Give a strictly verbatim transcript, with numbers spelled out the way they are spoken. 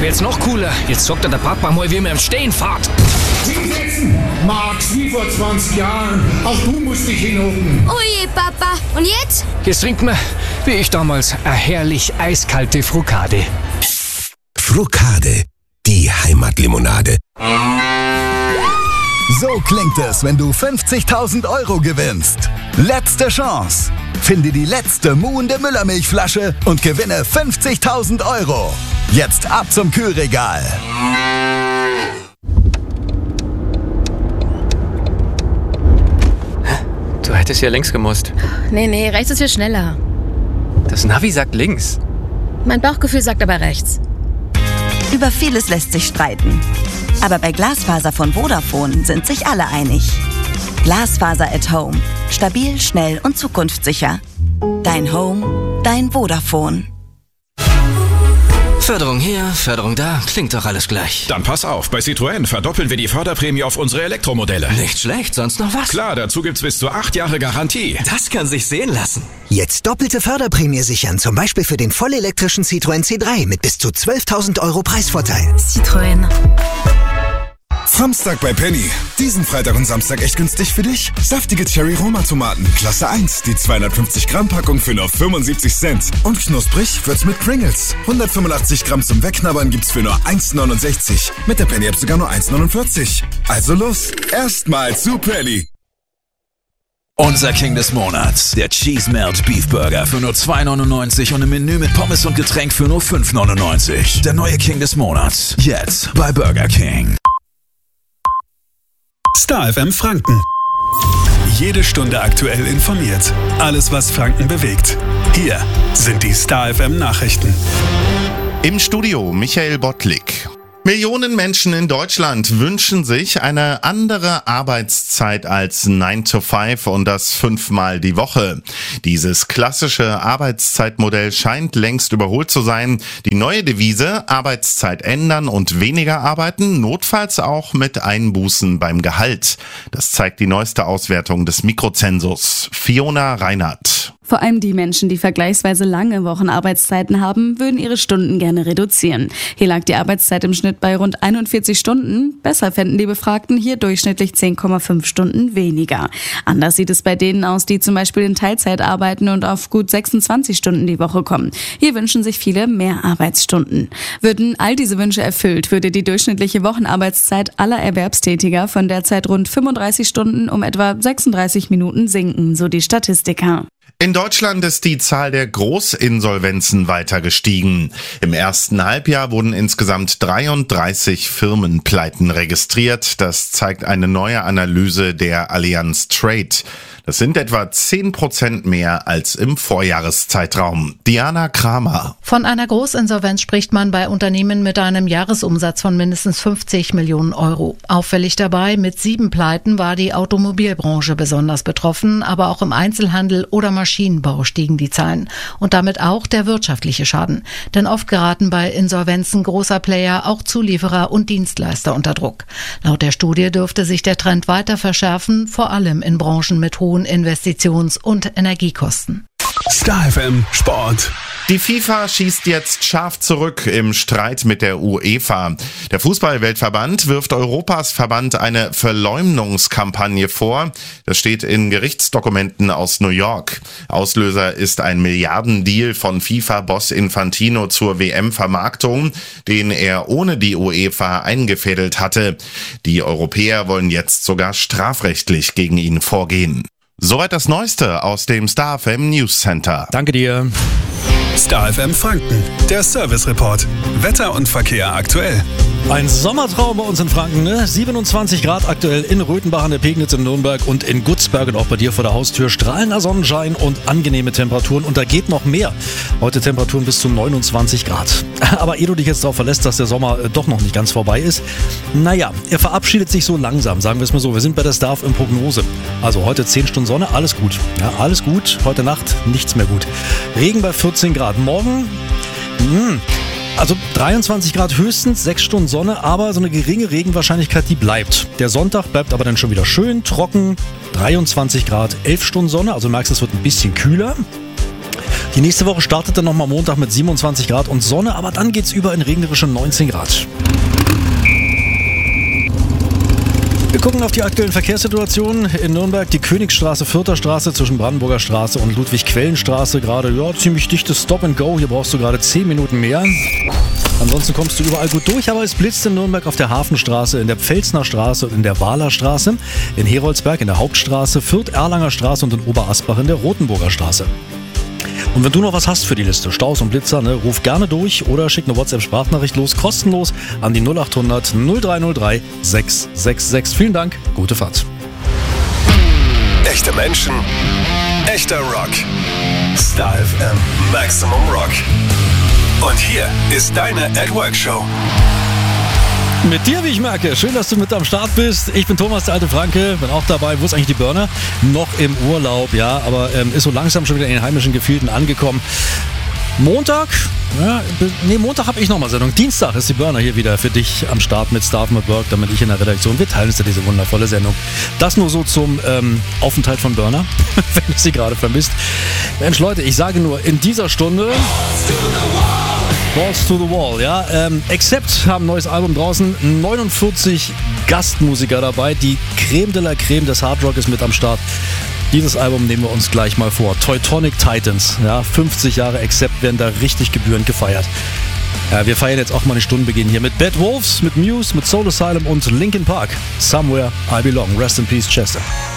wird's noch cooler. Jetzt sagt er der Papa mal, wie wir im Stehen fahrt. Hinsetzen! Max, wie vor zwanzig Jahren. Auch du musst dich hinhocken. Oje, Papa. Und jetzt? Jetzt trinken wir, wie ich damals, eine herrlich eiskalte Frukade. Frukade, die Heimatlimonade. So klingt es, wenn du fünfzigtausend Euro gewinnst. Letzte Chance. Finde die letzte muhende Müllermilchflasche und gewinne fünfzigtausend Euro. Jetzt ab zum Kühlregal. Du hättest ja links gemusst. Nee, nee, rechts ist viel schneller. Das Navi sagt links. Mein Bauchgefühl sagt aber rechts. Über vieles lässt sich streiten. Aber bei Glasfaser von Vodafone sind sich alle einig. Glasfaser at Home. Stabil, schnell und zukunftssicher. Dein Home, dein Vodafone. Förderung hier, Förderung da, klingt doch alles gleich. Dann pass auf, bei Citroën verdoppeln wir die Förderprämie auf unsere Elektromodelle. Nicht schlecht, sonst noch was? Klar, dazu gibt's bis zu acht Jahre Garantie. Das kann sich sehen lassen. Jetzt doppelte Förderprämie sichern, zum Beispiel für den vollelektrischen Citroën C drei mit bis zu zwölftausend Euro Preisvorteil. Citroën. Samstag bei Penny. Diesen Freitag und Samstag echt günstig für dich? Saftige Cherry-Roma-Tomaten, Klasse eins, die zweihundertfünfzig Gramm Packung für nur fünfundsiebzig Cent. Und knusprig wird's mit Pringles. hundertfünfundachtzig Gramm zum Wegknabbern gibt's für nur eins neunundsechzig. Mit der Penny-App sogar nur eins neunundvierzig. Also los, erstmal zu Penny. Unser King des Monats, der Cheese Melt Beef Burger für nur zwei neunundneunzig und im Menü mit Pommes und Getränk für nur fünf neunundneunzig. Der neue King des Monats, jetzt bei Burger King. Star F M Franken. Jede Stunde aktuell informiert. Alles, was Franken bewegt. Hier sind die Star F M Nachrichten. Im Studio Michael Bottlik. Millionen Menschen in Deutschland wünschen sich eine andere Arbeitszeit als nine to five und das fünfmal die Woche. Dieses klassische Arbeitszeitmodell scheint längst überholt zu sein. Die neue Devise: Arbeitszeit ändern und weniger arbeiten, notfalls auch mit Einbußen beim Gehalt. Das zeigt die neueste Auswertung des Mikrozensus. Fiona Reinhardt. Vor allem die Menschen, die vergleichsweise lange Wochenarbeitszeiten haben, würden ihre Stunden gerne reduzieren. Hier lag die Arbeitszeit im Schnitt bei rund einundvierzig Stunden. Besser fänden die Befragten hier durchschnittlich zehn Komma fünf Stunden weniger. Anders sieht es bei denen aus, die zum Beispiel in Teilzeit arbeiten und auf gut sechsundzwanzig Stunden die Woche kommen. Hier wünschen sich viele mehr Arbeitsstunden. Würden all diese Wünsche erfüllt, würde die durchschnittliche Wochenarbeitszeit aller Erwerbstätiger von derzeit rund fünfunddreißig Stunden um etwa sechsunddreißig Minuten sinken, so die Statistiker. In Deutschland ist die Zahl der Großinsolvenzen weiter gestiegen. Im ersten Halbjahr wurden insgesamt dreiunddreißig Firmenpleiten registriert. Das zeigt eine neue Analyse der Allianz Trade. Das sind etwa zehn Prozent mehr als im Vorjahreszeitraum. Diana Kramer. Von einer Großinsolvenz spricht man bei Unternehmen mit einem Jahresumsatz von mindestens fünfzig Millionen Euro. Auffällig dabei, mit sieben Pleiten war die Automobilbranche besonders betroffen, aber auch im Einzelhandel oder Maschinenbau stiegen die Zahlen. Und damit auch der wirtschaftliche Schaden. Denn oft geraten bei Insolvenzen großer Player auch Zulieferer und Dienstleister unter Druck. Laut der Studie dürfte sich der Trend weiter verschärfen, vor allem in Branchen mit hohen Investitions- und Energiekosten. Star F M Sport. Die FIFA schießt jetzt scharf zurück im Streit mit der UEFA. Der Fußball-Weltverband wirft Europas Verband eine Verleumdungskampagne vor. Das steht in Gerichtsdokumenten aus New York. Auslöser ist ein Milliardendeal von FIFA-Boss Infantino zur W M-Vermarktung, den er ohne die UEFA eingefädelt hatte. Die Europäer wollen jetzt sogar strafrechtlich gegen ihn vorgehen. Soweit das Neueste aus dem Star F M News Center. Danke dir. Star F M Franken, der Service Report. Wetter und Verkehr aktuell. Ein Sommertraum bei uns in Franken, ne? siebenundzwanzig Grad aktuell in Röthenbach an der Pegnitz in Nürnberg und in Gutzberg und auch bei dir vor der Haustür. Strahlender Sonnenschein und angenehme Temperaturen und da geht noch mehr. Heute Temperaturen bis zu neunundzwanzig Grad. Aber ehe du dich jetzt darauf verlässt, dass der Sommer doch noch nicht ganz vorbei ist, naja, er verabschiedet sich so langsam, sagen wir es mal so. Wir sind bei der Star F M Prognose. Also heute zehn Stunden Sonne, alles gut. Ja, alles gut. Heute Nacht nichts mehr gut. Regen bei vierzehn Grad. Morgen, mh, also dreiundzwanzig Grad höchstens, sechs Stunden Sonne, aber so eine geringe Regenwahrscheinlichkeit, die bleibt. Der Sonntag bleibt aber dann schon wieder schön, trocken, dreiundzwanzig Grad, elf Stunden Sonne, also du merkst, es wird ein bisschen kühler. Die nächste Woche startet dann nochmal Montag mit siebenundzwanzig Grad und Sonne, aber dann geht's über in regnerische neunzehn Grad. Wir gucken auf die aktuellen Verkehrssituationen in Nürnberg. Die Königstraße, Fürther Straße zwischen Brandenburger Straße und Ludwig-Quellen-Straße gerade, ja, ziemlich dichtes Stop and Go. Hier brauchst du gerade zehn Minuten mehr. Ansonsten kommst du überall gut durch, aber es blitzt in Nürnberg auf der Hafenstraße, in der Pfälzner Straße und in der Wahler Straße, in Heroldsberg in der Hauptstraße, Fürth-Erlanger Straße und in Oberasbach in der Rotenburger Straße. Und wenn du noch was hast für die Liste, Staus und Blitzer, ne, ruf gerne durch oder schick eine WhatsApp-Sprachnachricht los, kostenlos an die null achthundert null drei null drei sechs sechs sechs. Vielen Dank, gute Fahrt. Echte Menschen, echter Rock. Star F M Maximum Rock. Und hier ist deine At Work Show. Mit dir, wie ich merke. Schön, dass du mit am Start bist. Ich bin Thomas, der alte Franke, bin auch dabei. Wo ist eigentlich die Burner? Noch im Urlaub, ja, aber ähm, ist so langsam schon wieder in den heimischen Gefilden angekommen. Montag, ja, nee, Montag habe ich nochmal Sendung. Dienstag ist die Burner hier wieder für dich am Start mit Staff at Work, damit ich in der Redaktion. Wir teilen uns ja diese wundervolle Sendung. Das nur so zum ähm, Aufenthalt von Burner, wenn du sie gerade vermisst. Mensch, Leute, ich sage nur, in dieser Stunde... Balls to the Wall, ja. Ähm, Accept haben ein neues Album draußen, neunundvierzig Gastmusiker dabei. Die Creme de la Creme des Hard Rock ist mit am Start. Dieses Album nehmen wir uns gleich mal vor. Teutonic Titans, ja, fünfzig Jahre Accept werden da richtig gebührend gefeiert. Ja, wir feiern jetzt auch mal den Stundenbeginn hier mit Bad Wolves, mit Muse, mit Soul Asylum und Linkin Park. Somewhere I Belong. Rest in Peace, Chester.